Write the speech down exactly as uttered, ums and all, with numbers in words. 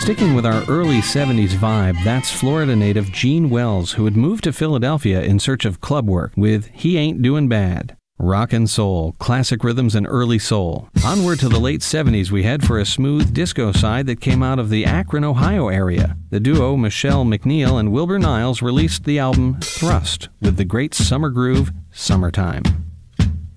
Sticking with our early seventies vibe, that's Florida native Gene Wells, who had moved to Philadelphia in search of club work with He Ain't Doing Bad. Rock and soul, classic rhythms and early soul. Onward to the late seventies, we head for a smooth disco side that came out of the Akron, Ohio area. The duo Michelle McNeil and Wilbur Niles released the album Thrust with the great summer groove, Summertime.